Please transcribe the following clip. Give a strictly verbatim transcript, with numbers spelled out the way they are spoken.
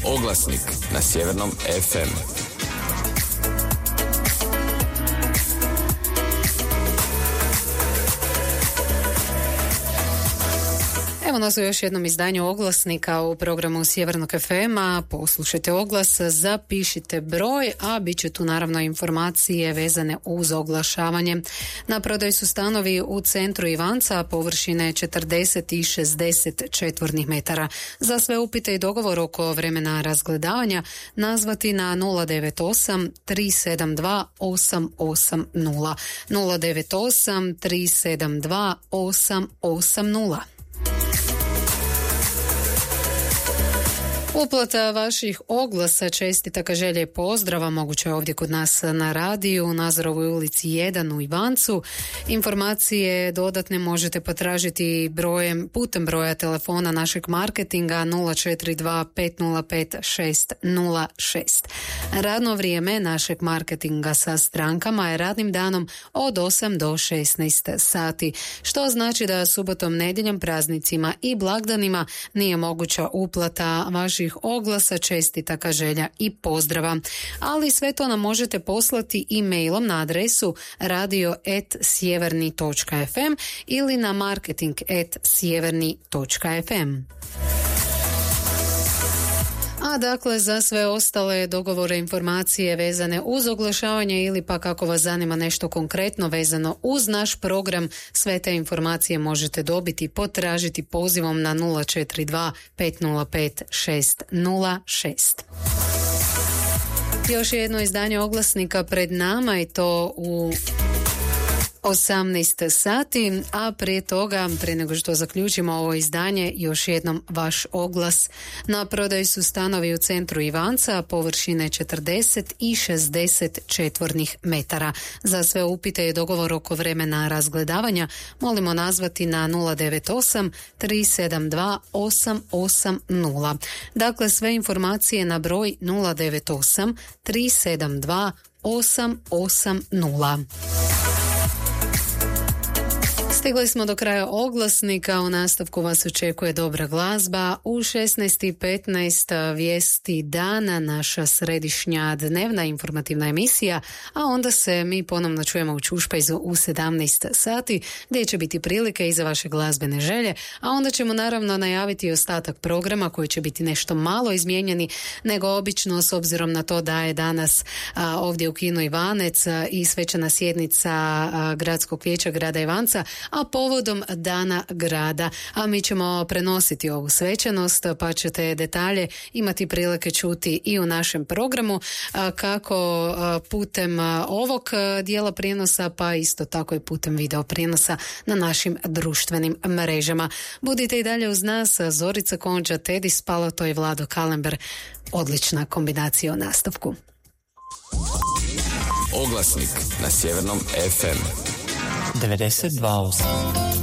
Oglasnik na Sjevernom ef em. Evo nas u još jednom izdanju Oglasnika u programu Sjevernog ef ema. Poslušajte oglas, zapišite broj, a bit će tu naravno informacije vezane uz oglašavanje. Na prodaju su stanovi u centru Ivanca površine četrdeset i šezdeset četvornih metara. Za sve upite i dogovor oko vremena razgledavanja nazvati na nula devet osam tri sedam dva osam osam nula. nula devet osam tri sedam dva osam osam nula. Uplata vaših oglasa, čestitaka, želje i pozdrava moguće je ovdje kod nas na radiju u Nazorovoj ulici jedan u Ivancu. Informacije dodatne možete potražiti brojem, putem broja telefona našeg marketinga nula četiri dva pet nula pet šest nula šest. Radno vrijeme našeg marketinga sa strankama je radnim danom od osam do šesnaest sati, što znači da subotom, nedjeljom, praznicima i blagdanima nije moguća uplata vaših oglasa, čestitaka, želja i pozdrava. Ali sve to nam možete poslati e-mailom na adresu radio at sjeverni točka ef em ili na marketing at sjeverni točka ef em. A dakle, za sve ostale dogovore, informacije vezane uz oglašavanje ili pa kako vas zanima nešto konkretno vezano uz naš program, sve te informacije možete dobiti, potražiti pozivom na nula četiri dva pet nula pet šest nula šest. Još jedno izdanje Oglasnika pred nama i to u osamnaest sati, a prije toga, prije nego što zaključimo ovo izdanje, još jednom vaš oglas. Na prodaju su stanovi u centru Ivanca površine četrdeset i šezdeset četvornih metara. Za sve upite i dogovor oko vremena razgledavanja molimo nazvati na nula devet osam tri sedam dva osam osam nula. Dakle, sve informacije na broj nula devet osam tri sedam dva osam osam nula. Stigli smo do kraja Oglasnika, u nastavku vas očekuje dobra glazba. U šesnaest i petnaest vijesti dana, naša središnja dnevna informativna emisija, a onda se mi ponovno čujemo u Čušpajzu u sedamnaest sati, gdje će biti prilike i za vaše glazbene želje, a onda ćemo naravno najaviti ostatak programa koji će biti nešto malo izmijenjeni nego obično, s obzirom na to da je danas a, ovdje u Kinu Ivanec a, i svečana sjednica a, Gradskog vijeća grada Ivanca, a povodom Dana grada. A mi ćemo prenositi ovu svečanost, pa ćete detalje imati prilike čuti i u našem programu, kako putem ovog dijela prijenosa, pa isto tako i putem video prijenosa na našim društvenim mrežama. Budite i dalje uz nas, Zorica Konđa, Tedi Spalato i Vlado Kalember. Odlična kombinacija u nastavku. Oglasnik na Sjevernom ef em. devedeset dva osam.